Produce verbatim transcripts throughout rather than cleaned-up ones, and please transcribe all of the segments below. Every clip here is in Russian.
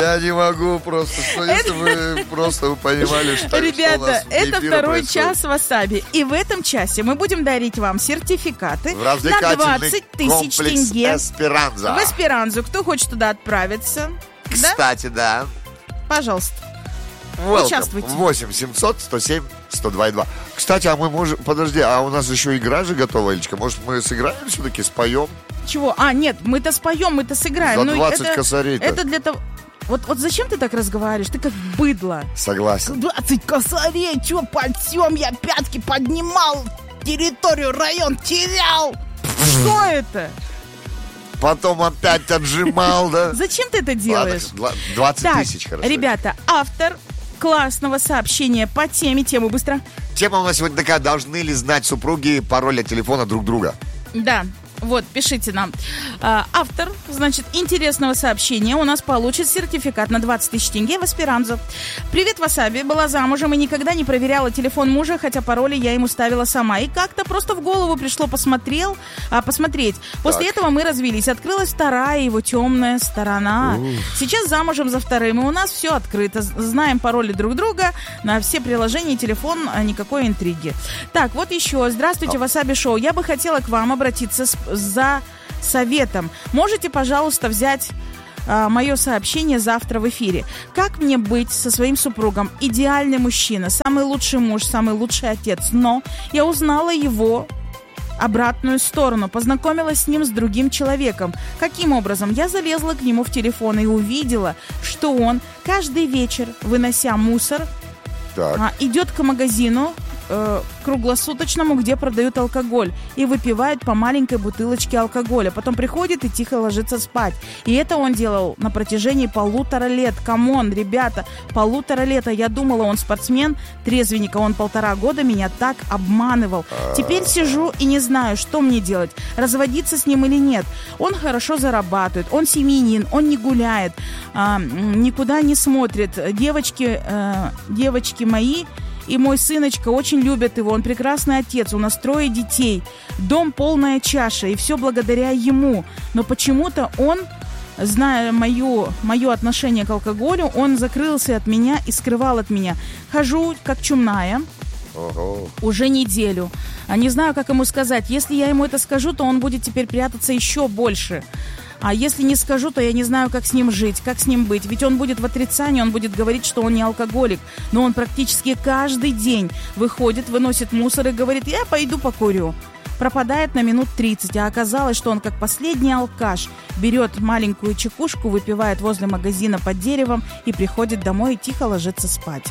Я не могу просто. Что если вы просто понимали, что Ребята, это второй час васаби. И в этом часе мы будем дарить вам сертификаты на двадцать тысяч тенге Эсперанзо. в Эсперанзу. Кто хочет туда отправиться? Кстати, да. Пожалуйста. Welcome. Участвуйте. восемь семьсот сто семь сто два два. Кстати, а мы можем... Подожди, а у нас еще игра же готова, Элечка? Может, мы сыграем все-таки, споем? Чего? А, нет, мы-то споем, мы-то сыграем. За двадцать это, косарей-то. Это для того... Вот, вот зачем ты так разговариваешь? Ты как быдло. Согласен. двадцать косарей, чё, подсем, я пятки поднимал, территорию, район терял. Что это? Потом опять отжимал, да? Зачем ты это делаешь? двадцать тысяч, хорошо. Ребята, автор классного сообщения по теме. Тему быстро. Тема у нас сегодня такая: должны ли знать супруги пароль от телефона друг друга? Да. Вот, пишите нам. А, автор, значит, интересного сообщения у нас получит сертификат на двадцать тысяч тенге в Эсперанзо. Привет, Васаби. Была замужем и никогда не проверяла телефон мужа, хотя пароли я ему ставила сама. И как-то просто в голову пришло посмотрел, а, посмотреть. После так. этого мы развелись. Открылась вторая его темная сторона. Ух. Сейчас замужем за вторым, и у нас все открыто. Знаем пароли друг друга на все приложения, телефон, никакой интриги. Так, вот еще. Здравствуйте, а. Васаби Шоу. Я бы хотела к вам обратиться с за советом. Можете, пожалуйста, взять а, мое сообщение завтра в эфире. Как мне быть со своим супругом? Идеальный мужчина, самый лучший муж, самый лучший отец. Но я узнала его обратную сторону, познакомилась с ним с другим человеком. Каким образом? Я залезла к нему в телефон и увидела, что он каждый вечер, вынося мусор, а, идет к магазину круглосуточному, где продают алкоголь, и выпивает по маленькой бутылочке алкоголя. Потом приходит и тихо ложится спать. И это он делал на протяжении полутора лет. Камон, ребята, полутора лет. А я думала, он спортсмен, трезвенник, а он полтора года меня так обманывал. Теперь сижу и не знаю, что мне делать. Разводиться с ним или нет. Он хорошо зарабатывает, он семьянин, он не гуляет, а, никуда не смотрит. Девочки, а, девочки мои и мой сыночка очень любят его, он прекрасный отец, у нас трое детей, дом полная чаша, и все благодаря ему. Но почему-то он, зная мое, мое отношение к алкоголю, он закрылся от меня и скрывал от меня. Хожу как чумная Ого. уже неделю. А не знаю, как ему сказать. Если я ему это скажу, то он будет теперь прятаться еще больше. А если не скажу, то я не знаю, как с ним жить, как с ним быть. Ведь он будет в отрицании, он будет говорить, что он не алкоголик. Но он практически каждый день выходит, выносит мусор и говорит: я пойду покурю. Пропадает на минут тридцать, а оказалось, что он как последний алкаш берет маленькую чекушку, выпивает возле магазина под деревом и приходит домой и тихо ложится спать.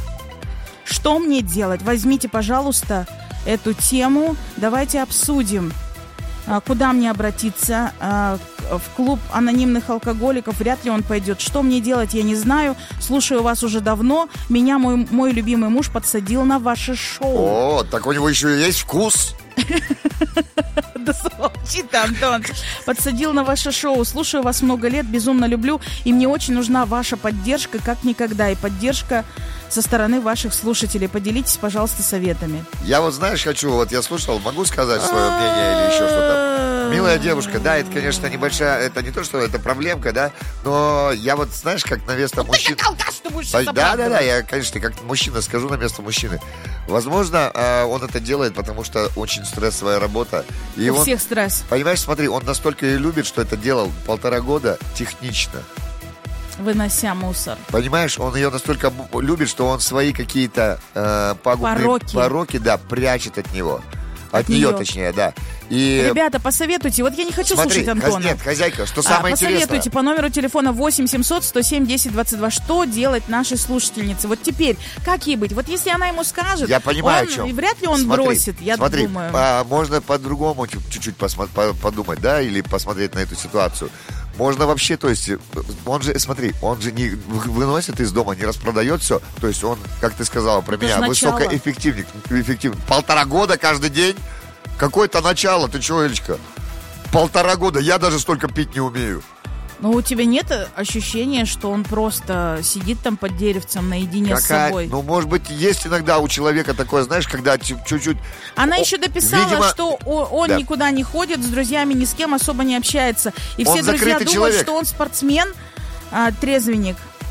Что мне делать? Возьмите, пожалуйста, эту тему, давайте обсудим. Куда мне обратиться? В клуб анонимных алкоголиков вряд ли он пойдет. Что мне делать, я не знаю. Слушаю вас уже давно. Меня мой, мой любимый муж подсадил на ваше шоу. О, так у него еще и есть вкус. Да замолчи ты, Антон. Подсадил на ваше шоу. Слушаю вас много лет, безумно люблю. И мне очень нужна ваша поддержка, как никогда. И поддержка со стороны ваших слушателей. Поделитесь, пожалуйста, советами. Я вот, знаешь, хочу, вот я слушал, могу сказать свое мнение или еще что-то? Милая девушка, да, это, конечно, небольшая, это не то, что это проблемка, да, но я вот, знаешь, как на место ну, мужчины... Да, да, да, да, я, конечно, как мужчина скажу на место мужчины. Возможно, он это делает, потому что очень стрессовая работа. И У он, всех стресс. Понимаешь, смотри, он настолько ее любит, что это делал полтора года технично. Вынося мусор. Понимаешь, он ее настолько любит, что он свои какие-то э, пагубные пороки. пороки, да, прячет от него. От, от нее, нее, точнее, да. И... Ребята, посоветуйте. Вот я не хочу Смотри, слушать Антона. Нет, хозяйка, что самое а, посоветуйте интересное. по номеру телефона восемь семьсот сто семь десять двадцать два. Что делать нашей слушательнице? Вот теперь, как ей быть? Вот если она ему скажет, я понимаю, он, о чем. вряд ли он смотри, бросит, я смотри, думаю. По, можно по-другому чуть-чуть посмо- подумать, да, или посмотреть на эту ситуацию. Можно вообще, то есть, он же, смотри, он же не выносит из дома, не распродает все. То есть он, как ты сказала про Это меня, высокоэффективный. Эффективный. Полтора года каждый день. Какое-то начало, ты чего, Элечка? Полтора года, я даже столько пить не умею. Но у тебя нет ощущения, что он просто сидит там под деревцем наедине Какая? с собой? Ну, может быть, есть иногда у человека такое, знаешь, когда чуть-чуть... Она О, еще дописала, видимо... что он да. никуда не ходит, с друзьями ни с кем особо не общается. И он все друзья думают, человек. что он спортсмен, а, трезвенник.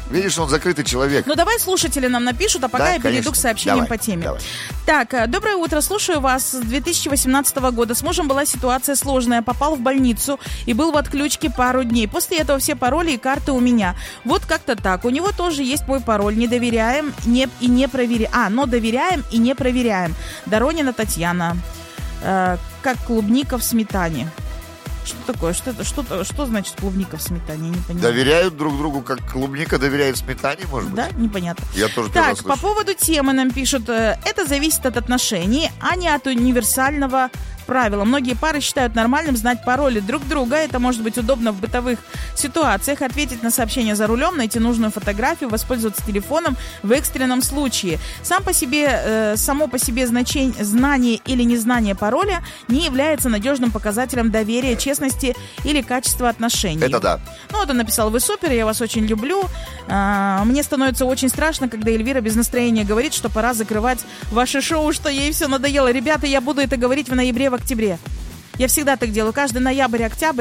Видишь, он закрытый человек. Ну, давай слушатели нам напишут, а пока Да, я перейду конечно. к сообщениям Давай, по теме. давай. Так, доброе утро, слушаю вас. С две тысячи восемнадцатого года с мужем была ситуация сложная. Попал в больницу и был в отключке пару дней. После этого все пароли и карты у меня. Вот как-то так. У него тоже есть мой пароль. Не доверяем не, и не проверяем. А, но доверяем и не проверяем. Доронина Татьяна. Э, как клубника в сметане. Что такое? Что, это, что, что значит клубника в сметане? Я не понимаю. Доверяют друг другу, как клубника доверяет сметане, может быть? Да, непонятно. Я тоже первый раз Так, по слышу. поводу темы нам пишут, э, это зависит от отношений, а не от универсального правила. Многие пары считают нормальным знать пароли друг друга. Это может быть удобно в бытовых ситуациях. Ответить на сообщение за рулем, найти нужную фотографию, воспользоваться телефоном в экстренном случае. Сам по себе, э, само по себе значение, знание или незнание пароля не является надежным показателем доверия, честности или качества отношений. Это да. Ну, вот он написал: вы супер, я вас очень люблю. А, мне становится очень страшно, когда Эльвира без настроения говорит, что пора закрывать ваше шоу, что ей все надоело. Ребята, я буду это говорить в ноябре, в октябре. Я всегда так делаю. Каждый ноябрь, октябрь.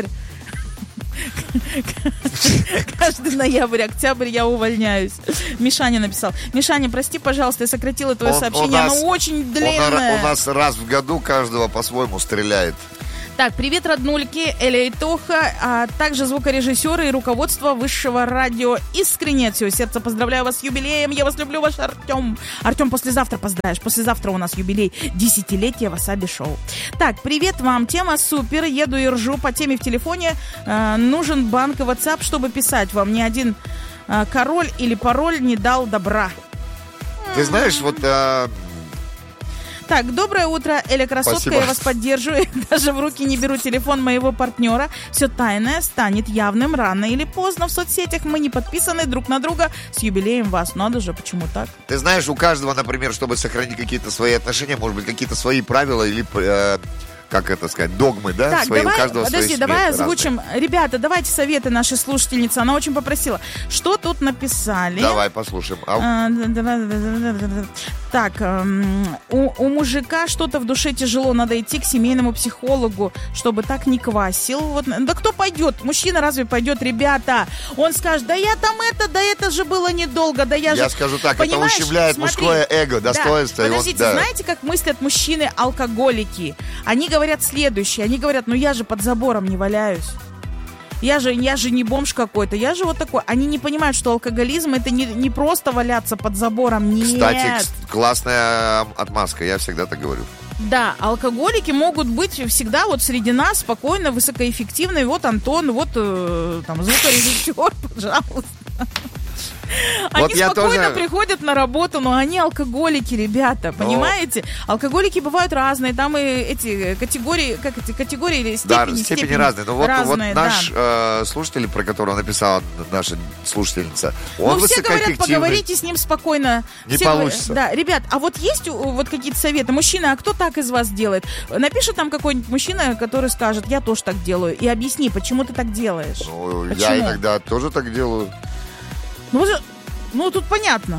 Каждый ноябрь, октябрь я увольняюсь. Мишаня написал. Мишаня, прости, пожалуйста, я сократила твое Он- сообщение. у нас- Оно очень Он, длинное. у нас раз в году каждого по-своему стреляет. Так, привет, роднульки, Эля и Тоха, а также звукорежиссеры и руководство высшего радио. Искренне от всего сердца поздравляю вас с юбилеем. Я вас люблю, ваш Артем. Артем, послезавтра поздравишь. Послезавтра у нас юбилей десятилетия Васаби Шоу. Так, привет вам. Тема супер. Еду и ржу. По теме в телефоне э, нужен банк и WhatsApp, чтобы писать вам. Ни один э, король или пароль не дал добра. Ты знаешь, вот... а, Так, доброе утро, Эля Красотка, Спасибо. я вас поддерживаю. Даже в руки не беру телефон моего партнера. Все тайное станет явным рано или поздно. В соцсетях мы не подписаны друг на друга. С юбилеем вас. Надо же, почему так? Ты знаешь, у каждого, например, чтобы сохранить какие-то свои отношения, может быть, какие-то свои правила или... э, как это сказать, догмы, да? Так, свои, у давай, каждого подожди, свои давай разные. озвучим. Ребята, давайте советы нашей слушательницы. Она очень попросила. Что тут написали? Давай послушаем. А, А, да, да, да, да, да, да, да. Так, эм, у, у мужика что-то в душе тяжело, надо идти к семейному психологу, чтобы так не квасил. Вот, да кто пойдет? Мужчина разве пойдет, ребята? Он скажет: да я там это, да это же было недолго, да я, я же... скажу так, Понимаешь? это ущемляет Смотри. мужское эго, достоинство. Да. и он- Подождите, да. знаете, как мыслят мужчины-алкоголики? Они говорят следующее. Они говорят: ну я же под забором не валяюсь. Я же, я же не бомж какой-то, я же вот такой. Они не понимают, что алкоголизм это не, не просто валяться под забором. Нет. Кстати, кс- классная отмазка, я всегда так говорю. Да, алкоголики могут быть всегда вот среди нас спокойно, высокоэффективные. Вот Антон, вот э, там звукорежиссер, пожалуйста. Они Вот я спокойно тоже- приходят на работу, но они алкоголики, ребята, понимаете? Алкоголики бывают разные, там и эти категории, как эти категории или Да, степени, степени, разные. Но вот, разные, вот наш да. э, слушатель, про которого написала наша слушательница, он Ну, все говорят, высокоэффективный. поговорите с ним спокойно. Не Все говорят- получится. Да, ребят, а вот есть у- вот какие-то советы? Мужчина, а кто так из вас делает? Напишет там какой-нибудь мужчина, который скажет: я тоже так делаю. И объясни, почему ты так делаешь. Ну, Почему? я иногда тоже так делаю. Ну, вот же- ну, тут понятно.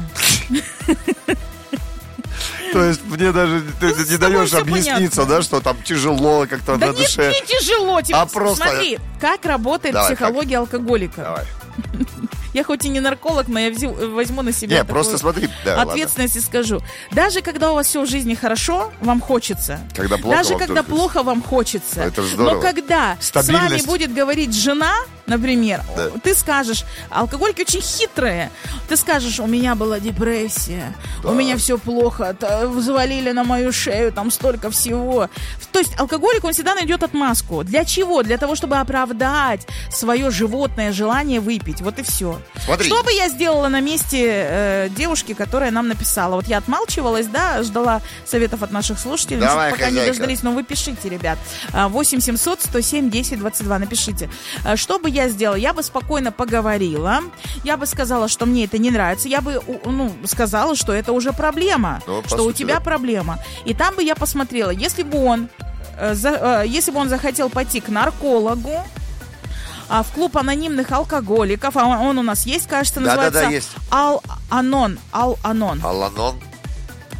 То есть мне даже ты Ну, с не тобой даешь всё объясниться, понятно. да, что там тяжело как-то Да на не, душе. не тяжело тебе. А просто- Смотри, как работает Давай, психология алкоголика. Давай. Я хоть и не нарколог, но я взю- возьму на себя Не, такую просто смотри. Да, ответственность и скажу. Даже когда у вас все в жизни хорошо, вам хочется. Когда плохо Даже вам когда только- плохо вам хочется. Это же здорово. Но когда с вами Стабильность. будет говорить жена, например, Да. ты скажешь, алкоголики очень хитрые, ты скажешь: у меня была депрессия, Да. у меня все плохо, т- взвалили на мою шею там столько всего. То есть алкоголик, он всегда найдет отмазку. Для чего? Для того, чтобы оправдать свое животное желание выпить. Вот и все. Смотри. Что бы я сделала на месте э, девушки, которая нам написала? Вот я отмалчивалась, да, ждала советов от наших слушателей. Давай, Пока не хозяйка. дождались, но вы пишите, ребят. А, восемь семьсот сто семь десять двадцать два, напишите. А, Что бы я сделала? Я бы спокойно поговорила. Я бы сказала, что мне это не нравится. Я бы, у- ну, сказала, что это уже проблема. Ну, по что у сути, тебя да. проблема. И там бы я посмотрела, если бы он, э, за- э, если бы он захотел пойти к наркологу, а, в клуб анонимных алкоголиков, а он, он у нас есть, кажется, Да-да-да, называется есть. Ал-Анон. Ал-Анон. Аланон.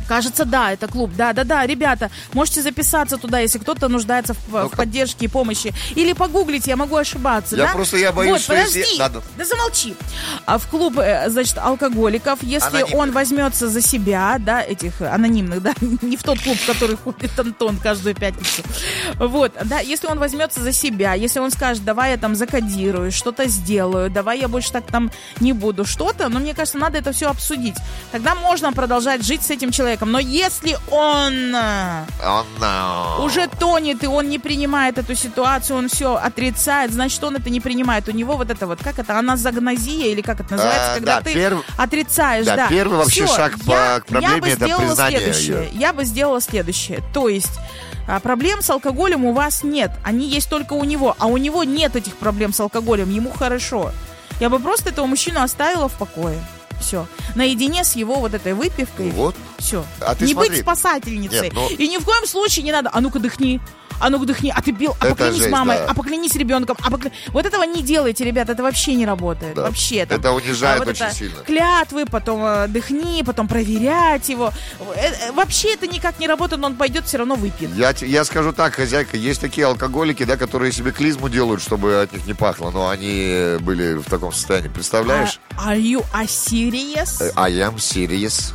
Кажется, да, это клуб. Да-да-да, ребята, можете записаться туда, если кто-то нуждается в, в поддержке и помощи. Или погуглить, я могу ошибаться. Я да? просто я боюсь, вот, что подожди, если... Надо... да замолчи. А в клуб, значит, алкоголиков, если Анонимных. он возьмется за себя, да, этих анонимных, да, не в тот клуб, в который ходит Антон каждую пятницу. Вот, да, если он возьмется за себя, если он скажет, давай я там закодирую, что-то сделаю, давай я больше так там не буду, что-то, но мне кажется, надо это все обсудить. Тогда можно продолжать жить с этим человеком. Но если он oh, no. уже тонет, и он не принимает эту ситуацию, он все отрицает, значит, он это не принимает. У него вот это вот, как это, аназагнозия, или как это называется, а, когда да, ты перв... отрицаешь. Да, да, первый вообще все, шаг я, по, к проблеме, это признание следующее. ее. Я бы сделала следующее. То есть а проблем с алкоголем у вас нет. Они есть только у него. А у него нет этих проблем с алкоголем. Ему хорошо. Я бы просто этого мужчину оставила в покое. Все. Наедине с его вот этой выпивкой. Вот. Все. А ты не смотри. быть спасательницей. Нет, ну... И ни в коем случае не надо. А ну-ка дыхни. А ну-ка дыхни. А ты пил. А это поклянись жесть, мамой. да. А поклянись ребенком. А покля... Вот этого не делайте, ребята. Это вообще не работает. Да. Вообще. Там, это унижает а, вот очень это сильно. Клятвы, потом э, дыхни, потом проверять его. Э, вообще это никак не работает, но он пойдет, все равно выпьет. Я, я скажу так, хозяйка, есть такие алкоголики, да, которые себе клизму делают, чтобы от них не пахло, но они были в таком состоянии, представляешь? Uh, are you a serious? I am serious.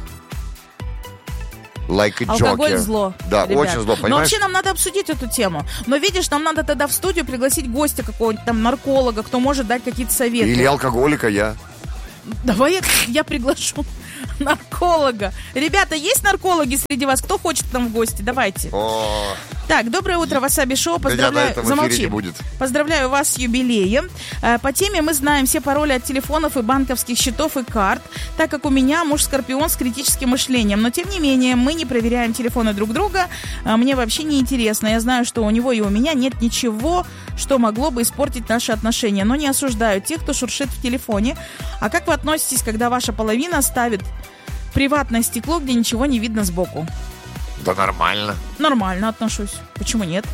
Like a Алкоголь joker. зло. Да, ребят. очень зло, понимаешь? Но вообще нам надо обсудить эту тему. Но видишь, нам надо тогда в студию пригласить гостя какого-нибудь там нарколога, кто может дать какие-то советы. Или алкоголика я. Давай я, я приглашу нарколога. Ребята, есть наркологи среди вас? Кто хочет к нам в гости? Давайте. О, так, доброе утро, Васаби Шоу. Поздравляю. Замолчи. Не будет. Поздравляю вас с юбилеем. По теме мы знаем все пароли от телефонов и банковских счетов и карт, так как у меня муж Скорпион с критическим мышлением. Но тем не менее, мы не проверяем телефоны друг друга. Мне вообще не интересно. Я знаю, что у него и у меня нет ничего, что могло бы испортить наши отношения. Но не осуждаю тех, кто шуршит в телефоне. А как вы относитесь, когда ваша половина ставит приватное стекло, где ничего не видно сбоку? Да нормально. Нормально отношусь. Почему нет?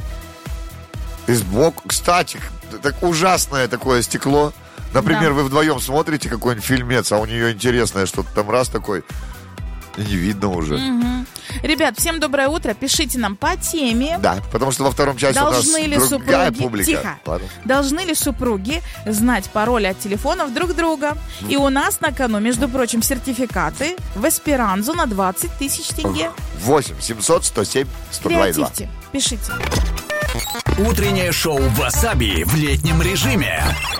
И сбоку, кстати, так ужасное такое стекло. Например, да. Вы вдвоем смотрите какой-нибудь фильмец, а у нее интересное что-то там раз такой, и не видно уже. Угу. Ребят, всем доброе утро. Пишите нам по теме. Да, потому что во втором часе Должны у нас ли другая супруги... публика. Тихо. Ладно. Должны ли супруги знать пароли от телефонов друг друга? И у нас на кону, между прочим, сертификаты в Эсперанзо на двадцать тысяч тенге. восемь семьсот сто семь сто два два. Пишите. Утреннее шоу «Васаби» в летнем режиме.